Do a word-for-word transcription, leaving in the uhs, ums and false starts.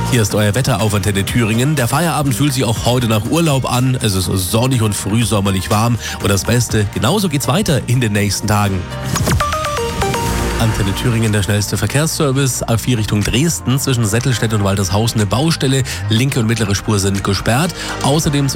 Hier ist euer Wetter auf Antenne Thüringen. Der Feierabend fühlt sich auch heute nach Urlaub an. Es ist sonnig und frühsommerlich warm. Und das Beste, genauso geht's weiter in den nächsten Tagen. Antenne Thüringen, der schnellste Verkehrsservice. A vier Richtung Dresden zwischen Settelstedt und Waltershausen eine Baustelle. Linke und mittlere Spur sind gesperrt. Außerdem